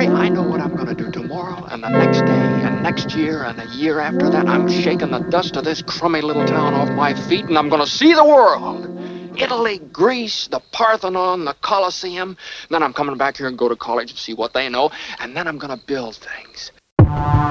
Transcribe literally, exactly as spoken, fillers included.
Harry, I know what I'm gonna do tomorrow and the next day and next year and a year after that. I'm shaking the dust of this crummy little town off my feet, and I'm gonna see the world. Italy, Greece, the Parthenon, the Colosseum. Then I'm coming back here and go to college and see what they know, and then I'm gonna build things.